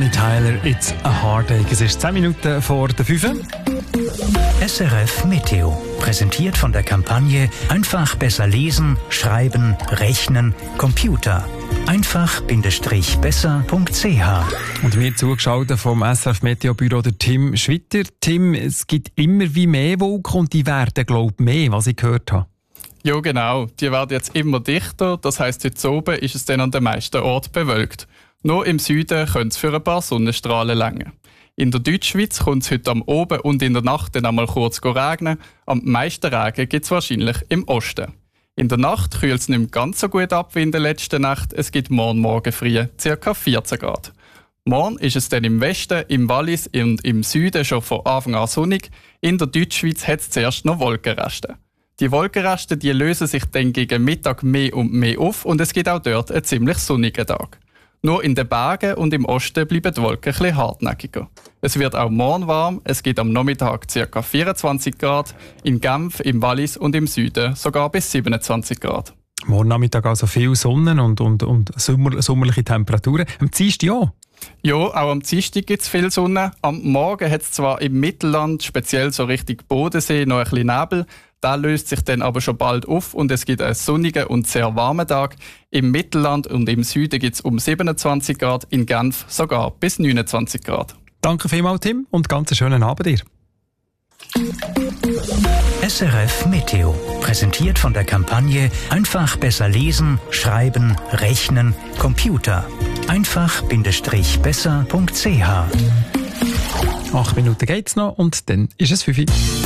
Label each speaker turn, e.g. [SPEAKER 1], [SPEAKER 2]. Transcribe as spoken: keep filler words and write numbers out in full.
[SPEAKER 1] Bonnie Tyler, It's a Heartache. Es ist zehn Minuten vor der fünf.
[SPEAKER 2] S R F Meteo, präsentiert von der Kampagne Einfach besser lesen, schreiben, rechnen, Computer. einfach-besser punkt c h.
[SPEAKER 1] Und mir zugeschaltet vom S R F Meteo Büro der Tim Schwitter. Tim, es gibt immer wie mehr Wolken und die werden, glaube ich, mehr, was ich gehört habe.
[SPEAKER 3] Ja, genau. Die werden jetzt immer dichter. Das heisst, heute oben ist es dann an den meisten Orten bewölkt. Nur im Süden könnte es für ein paar Sonnenstrahlen reichen. In der Deutschschweiz kommt es heute am Oben und in der Nacht dann einmal kurz regnen. Am meisten Regen gibt es wahrscheinlich im Osten. In der Nacht kühlt es nicht mehr ganz so gut ab wie in der letzten Nacht. Es gibt morgen morgen früh ca. vierzehn Grad. Morgen ist es dann im Westen, im Wallis und im Süden schon von Anfang an sonnig. In der Deutschschweiz hat es zuerst noch Wolkenreste. Die Wolkenreste die lösen sich dann gegen Mittag mehr und mehr auf und es gibt auch dort einen ziemlich sonnigen Tag. Nur in den Bergen und im Osten bleiben die Wolken etwas hartnäckiger. Es wird auch morgen warm, es gibt am Nachmittag ca. vierundzwanzig Grad, in Genf, im Wallis und im Süden sogar bis siebenundzwanzig Grad.
[SPEAKER 1] Morgen Nachmittag also viel Sonne und, und, und sommer, sommerliche Temperaturen. Am Dienstag ja.
[SPEAKER 3] Ja, auch am Dienstag gibt es viel Sonne. Am Morgen hat es zwar im Mittelland, speziell so Richtung Bodensee, noch ein bisschen Nebel. Der löst sich dann aber schon bald auf und es gibt einen sonnigen und sehr warmen Tag. Im Mittelland und im Süden gibt es um siebenundzwanzig Grad, in Genf sogar bis neunundzwanzig Grad.
[SPEAKER 1] Danke vielmals, Tim, und ganz einen schönen Abend dir.
[SPEAKER 2] S R F Meteo, präsentiert von der Kampagne Einfach besser lesen, schreiben, rechnen, Computer. einfach-besser punkt c h.
[SPEAKER 1] Acht Minuten geht's noch und dann ist es fünf.